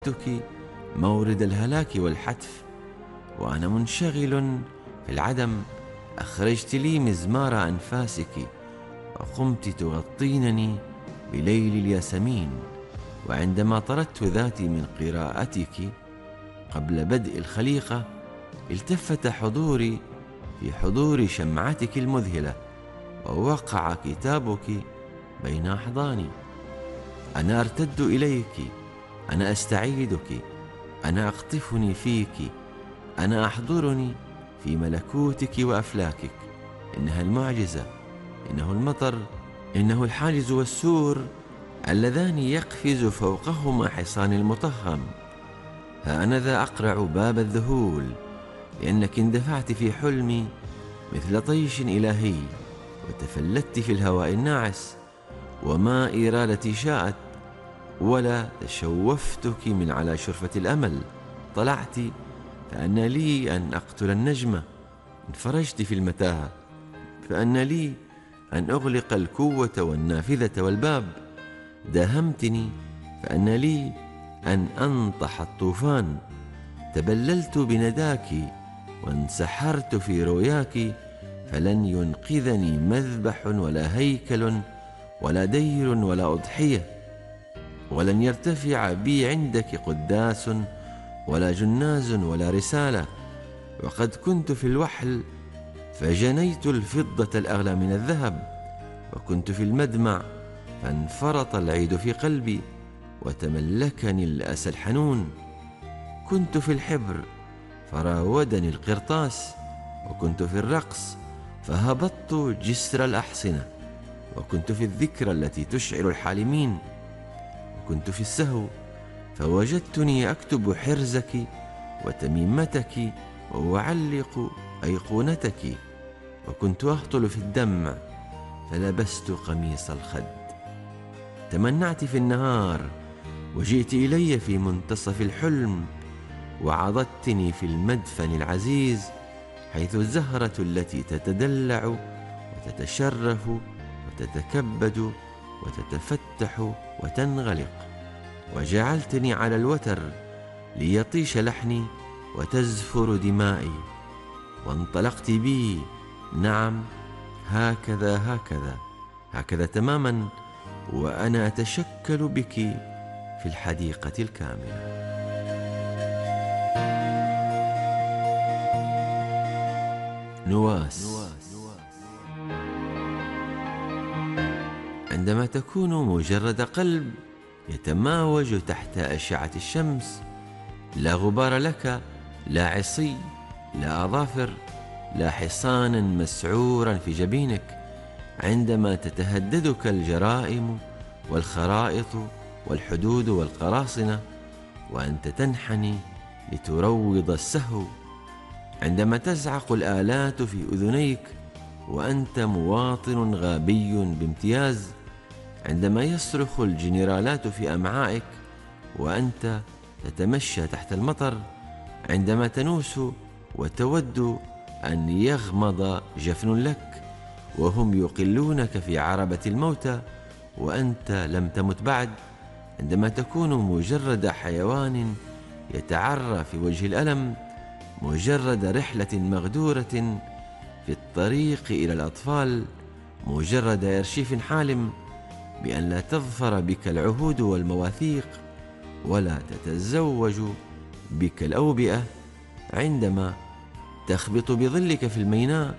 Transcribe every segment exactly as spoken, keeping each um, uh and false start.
وجدتك مورد الهلاك والحتف، وأنا منشغل في العدم. أخرجت لي مزمار أنفاسك، وقمت تغطينني بليل الياسمين. وعندما طردت ذاتي من قراءتك قبل بدء الخليقة، التفت حضوري في حضور شمعتك المذهلة، ووقع كتابك بين أحضاني. أنا أرتد إليك، أنا أستعيدك، أنا أقطفني فيك، أنا أحضرني في ملكوتك وأفلاكك. إنها المعجزة، إنه المطر، إنه الحاجز والسور اللذان يقفز فوقهما حصان المطهم. ها أنا ذا أقرع باب الذهول، لأنك اندفعت في حلمي مثل طيش إلهي، وتفلتت في الهواء الناعس، وما إرادتي شاءت ولا تشوفتك من على شرفة الأمل. طلعت فأن لي أن أقتل النجمة، انفرجت في المتاهة فأن لي أن أغلق الكوة والنافذة والباب، داهمتني فأن لي أن أنطح الطوفان. تبللت بنداك وانسحرت في رؤياك، فلن ينقذني مذبح ولا هيكل ولا دير ولا أضحية، ولن يرتفع بي عندك قداس ولا جناز ولا رسالة. وقد كنت في الوحل فجنيت الفضة الأغلى من الذهب، وكنت في المدمع فانفرط العيد في قلبي وتملكني الأسى الحنون. كنت في الحبر فراودني القرطاس، وكنت في الرقص فهبطت جسر الأحصنة، وكنت في الذكرى التي تشعر الحالمين، وكنت في السهو فوجدتني أكتب حرزك وتميمتك وأعلق أيقونتك، وكنت أهطل في الدمع فلبست قميص الخد. تمنعت في النهار وجئت إلي في منتصف الحلم، وعضدتني في المدفن العزيز، حيث الزهرة التي تتدلع وتتشرف وتتكبد وتتفتح وتنغلق. وجعلتني على الوتر ليطيش لحني وتزفر دمائي، وانطلقت بي، نعم هكذا هكذا هكذا تماما، وأنا أتشكل بك في الحديقة الكاملة. نواس. عندما تكون مجرد قلب يتماوج تحت أشعة الشمس، لا غبار لك، لا عصي، لا أظافر، لا حصانا مسعورا في جبينك. عندما تتهددك الجرائم والخرائط والحدود والقراصنة، وأنت تنحني لتروض السهو. عندما تزعق الآلات في أذنيك وأنت مواطن غابي بامتياز. عندما يصرخ الجنرالات في أمعائك وأنت تتمشى تحت المطر. عندما تنوس وتود أن يغمض جفن لك وهم يقلونك في عربة الموتى وأنت لم تمت بعد. عندما تكون مجرد حيوان يتعرى في وجه الألم، مجرد رحلة مغدورة في الطريق إلى الأطفال، مجرد إرشيف حالم بأن لا تظفر بك العهود والمواثيق ولا تتزوج بك الأوبئة. عندما تخبط بظلك في الميناء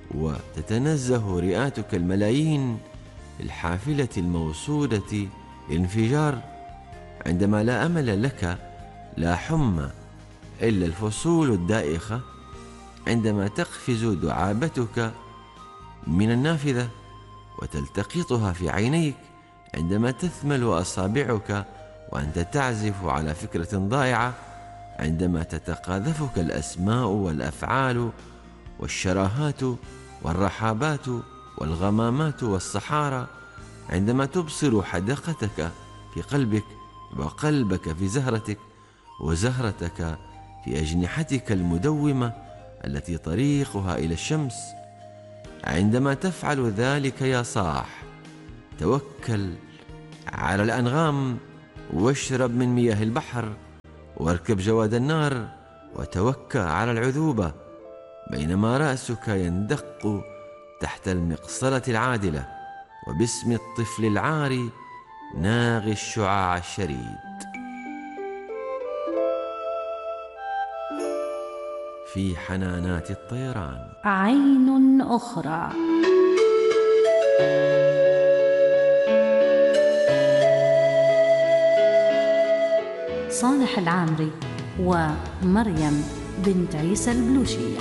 وتتنزه رئاتك الملايين في الحافلة الموصودة للانفجار. عندما لا أمل لك، لا حمى إلا الفصول الدائخة. عندما تقفز دعابتك من النافذة وتلتقطها في عينيك. عندما تثمل أصابعك وأنت تعزف على فكرة ضائعة. عندما تتقاذفك الأسماء والأفعال والشراهات والرحابات والغمامات والصحارى. عندما تبصر حدقتك في قلبك وقلبك في زهرتك وزهرتك في أجنحتك المدومة التي طريقها إلى الشمس. عندما تفعل ذلك يا صاح، توكل على الأنغام واشرب من مياه البحر واركب جواد النار وتوكى على العذوبة، بينما رأسك يندق تحت المقصلة العادلة، وباسم الطفل العاري ناغي الشعاع الشريد. في حنانات الطيران عين أخرى. صالح العامري ومريم بنت عيسى البلوشية.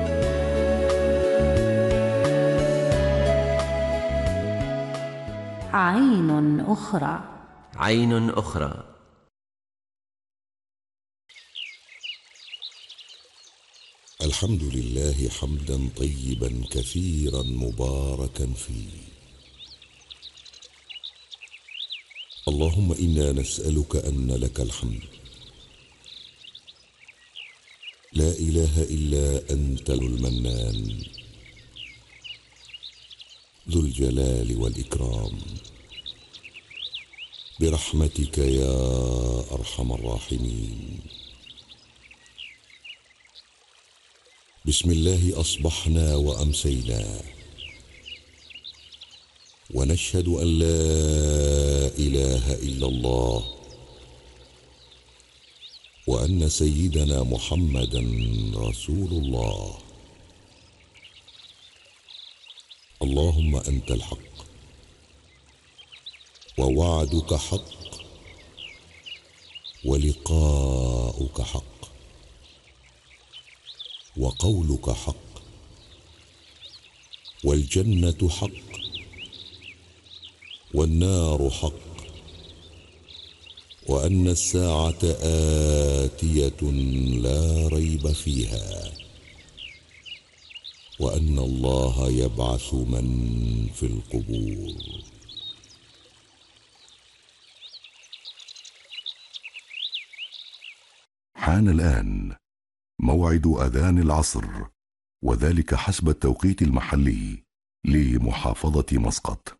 عين أخرى. عين أخرى. الحمد لله حمدا طيبا كثيرا مباركا فيه. اللهم إنا نسألك أن لك الحمد، لا إله إلا أنت المنان ذو الجلال والإكرام، برحمتك يا أرحم الراحمين. بسم الله أصبحنا وأمسينا، ونشهد أن لا إله إلا الله، وأن سيدنا محمدا رسول الله. اللهم أنت الحق، ووعدك حق، ولقاؤك حق، وقولك حق، والجنة حق، والنار حق، وأن الساعة آتية لا ريب فيها، وأن الله يبعث من في القبور. حان الآن موعد أذان العصر، وذلك حسب التوقيت المحلي لمحافظة مسقط.